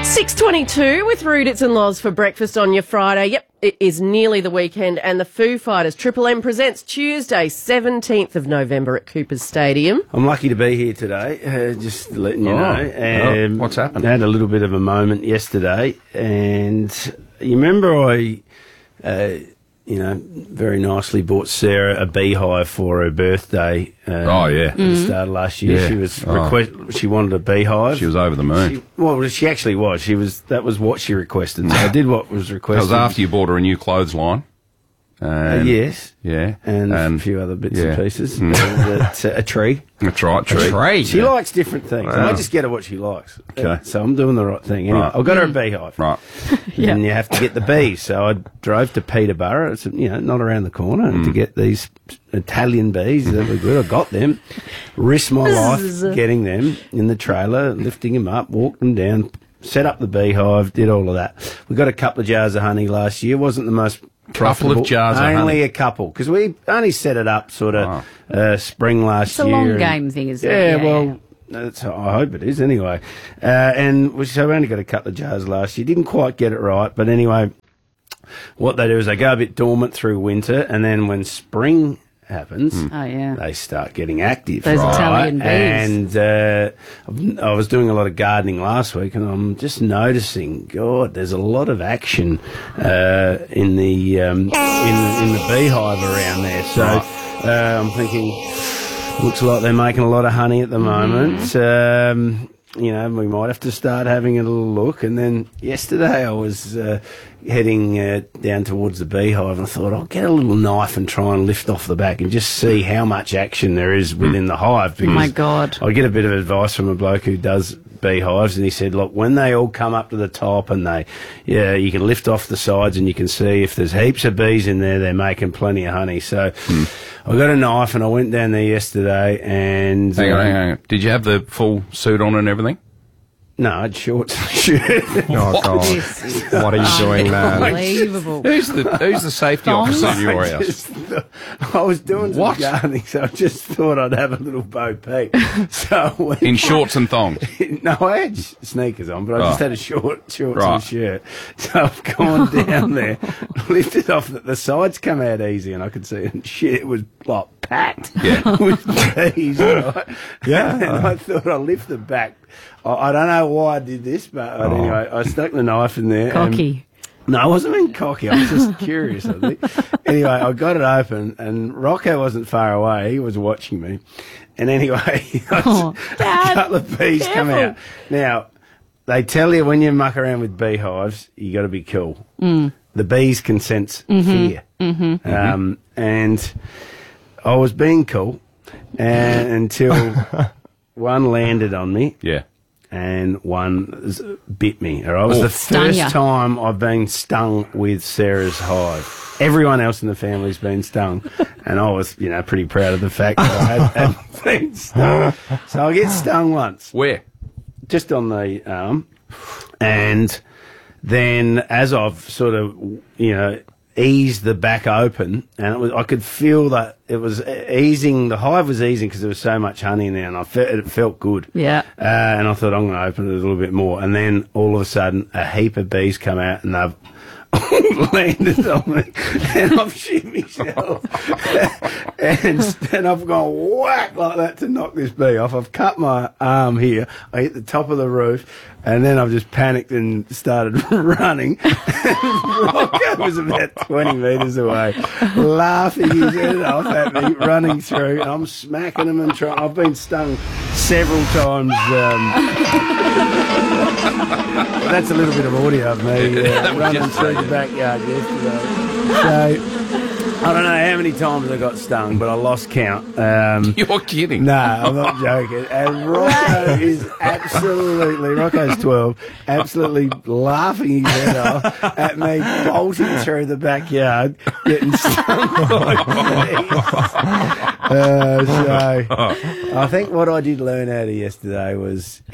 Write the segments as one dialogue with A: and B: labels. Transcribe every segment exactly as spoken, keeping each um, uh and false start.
A: six twenty-two with Ruditz and Loz for breakfast on your Friday. Yep, it is nearly the weekend, and the Foo Fighters Triple M presents Tuesday, seventeenth of November at Coopers Stadium.
B: I'm lucky to be here today, uh, just letting you
C: Oh,
B: know. Um,
C: oh, what's happened?
B: I had a little bit of a moment yesterday, and you remember I, uh, you know, very nicely bought Sarah a beehive for her birthday. Um,
C: Oh, yeah.
B: At the start of last year,
C: Yeah.
B: she was
C: Oh.
B: request. She wanted a beehive.
C: She was over the moon.
B: She, well, she actually was. She was. That was what she requested. So I did what was
C: That
B: requested.
C: was after you bought her a new clothesline.
B: Uh,
C: And,
B: yes.
C: Yeah.
B: And, a few other bits
C: yeah.
B: and pieces.
C: Mm.
B: Uh, that, uh, a tree.
C: That's right, tree.
D: Tree.
B: She likes different things.
C: Wow.
B: I just get her what she likes.
C: Okay.
B: Uh, so I'm doing the right thing. Anyway,
C: Right.
B: I've got her a beehive.
C: Right.
A: Yeah.
B: And you have to get the bees. So I drove to Peterborough. It's, you know, not around the corner.
C: Mm.
B: To get these Italian bees that were good. I got them. Risked my life getting them in the trailer, lifting them up, walked them down, set up the beehive, did all of that. We got a couple of jars of honey last year. Wasn't the most
C: Couple of
B: profitable.
C: jars of
B: Only
C: honey.
B: a couple. Because we only set it up sort of
C: Wow.
B: uh, spring last
E: It's a
B: year.
E: long
B: and-
E: game thing, isn't it?
B: yeah,
E: Yeah,
B: well, that's, I hope it is anyway. Uh, and we, so we only got a couple of jars last year. Didn't quite get it right, but anyway, what they do is they go a bit dormant through winter, and then when spring happens,
E: Oh, yeah.
B: they start getting active.
E: Those
B: right?
E: Italian bees.
B: And uh, I've- I was doing a lot of gardening last week, and I'm just noticing, God, there's a lot of action uh, in the um, in, in the beehive around there. So uh, I'm thinking, looks like they're making a lot of honey at the moment. Um, you know, we might have to start having a little look. And then yesterday I was uh, heading uh, down towards the beehive, and I thought I'll get a little knife and try and lift off the back and just see how much action there is within the hive.
E: Oh, my God.
B: I get a bit of advice from a bloke who does beehives, and he said, look, when they all come up to the top and they, yeah, you can lift off the sides and you can see if there's heaps of bees in there, they're making plenty of honey. So I got a knife and I went down there yesterday and...
C: Hang on,
B: um,
C: hang on, hang on. Did you have the full suit on and everything?
B: No, I had shorts and a shirt.
D: Oh, God. What are you doing, man?
E: Unbelievable.
C: Who's the Who's the safety officer in your
B: I
C: house?
B: just thought- I was doing some
C: What?
B: gardening, so I just thought I'd have a little Bo Peep. So I went-
C: In shorts and thongs.
B: No, I had s- sneakers on, but I just
C: Oh.
B: had a short shorts
C: Right.
B: and shirt. So I've gone down there, lifted off. The, the sides come out easy, and I could see it. And shit, it was like packed
C: Yeah.
B: with bees. Right?
D: Yeah.
B: And I thought I'd lift the back. I, I don't know why I did this, but
C: Oh.
B: anyway, I stuck the knife in there. and-
E: Cocky.
B: no, I wasn't being cocky. I was just curious, I think. Anyway, I got it open, and Rocco wasn't far away. He was watching me. And anyway,
E: Oh,
B: a
E: Dad,
B: couple of bees come
E: careful.
B: out. Now, they tell you when you muck around with beehives, you got to be cool.
E: Mm.
B: The bees can sense fear. Mm-hmm. Um, and I was being cool and, until one landed on me.
C: Yeah.
B: And one z- bit me. All right? It was
C: Oh.
B: the
E: Stung
B: first
E: ya.
B: time I've been stung with Sarah's hive. Everyone else in the family's been stung, and I was, you know, pretty proud of the fact that I had, had been stung. So I get stung once,
C: Where?
B: just on the arm, and then as I've sort of, you know, eased the back open, and it was, I could feel that it was e- easing. The hive was easing because there was so much honey in there, and I felt it felt good.
E: Yeah.
B: Uh, and I thought I'm going to open it a little bit more, and then all of a sudden a heap of bees come out, and they've landed on me, and I've shit myself, and then I've gone whack like that to knock this bee off. I've cut my arm here. I hit the top of the roof, and then I've just panicked and started running. Rocco was about twenty metres away, laughing his head off at me, running through, and I'm smacking him and trying. I've been stung several times. Um, that's a little bit of audio of me uh, running through the backyard yesterday. So I don't know how many times I got stung, but I lost count. Um,
C: You're kidding.
B: no, I'm not joking. And Rocco is absolutely, Rocco's twelve, absolutely laughing his head off at me bolting through the backyard, getting stung by bees. Uh, so I think what I did learn out of yesterday was, yep,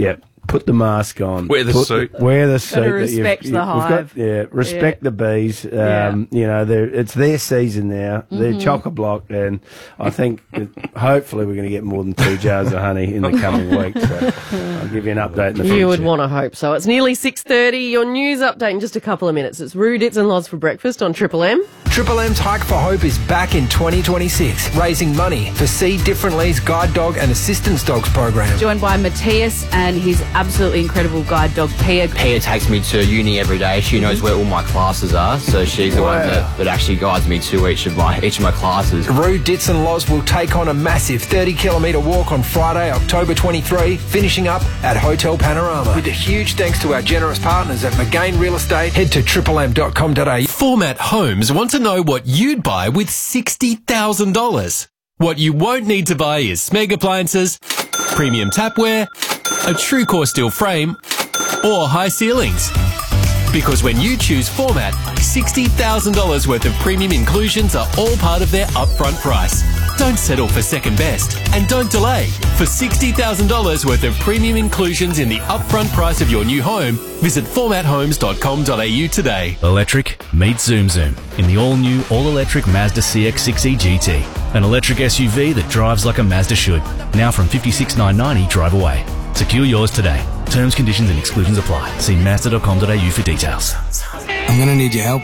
B: put the mask on.
C: Wear the
B: put
C: suit.
B: Wear the suit.
A: Gotta
B: that you've-
A: respect
B: you-
A: the
B: we've
A: hive.
B: Got, yeah, respect
A: Yeah.
B: the bees. Um,
A: Yeah.
B: You know, they're, it's their season now. They're
A: Mm-hmm.
B: chock-a-block, and I think that hopefully we're going to get more than two jars of honey in the coming week. So I'll give you an update in the future.
A: You would want to hope so. It's nearly six thirty. Your news update in just a couple of minutes. It's Roo, Dits and Loz for breakfast on Triple M.
E: Triple M's Hike for Hope is back in twenty twenty-six, raising money for See Differently's Guide Dog and Assistance Dogs program.
F: Joined by Matthias and his absolutely incredible guide dog, Pia.
G: Pia takes me to uni every day. She knows where all my classes are, so she's the one that, that actually guides me to each of my each of my classes.
E: Roo, Dits and Loz will take on a massive thirty kilometre walk on Friday, October twenty-third, finishing up at Hotel Panorama. With a huge thanks to our generous partners at McGain Real Estate. Head to triple m dot com dot a u.
H: Format Homes want to know what you'd buy with sixty thousand dollars. What you won't need to buy is Smeg appliances, premium tapware, a TrueCore steel frame, or high ceilings. Because when you choose Format, sixty thousand dollars worth of premium inclusions are all part of their upfront price. Don't settle for second best, and don't delay. For sixty thousand dollars worth of premium inclusions in the upfront price of your new home, visit format homes dot com dot a u today.
I: Electric meets Zoom Zoom in the all-new, all-electric Mazda C X six E G T. An electric S U V that drives like a Mazda should. Now from fifty-six thousand nine hundred ninety drive away. Secure yours today. Terms, conditions and exclusions apply. See mazda dot com dot a u for details.
J: I'm going to need your help.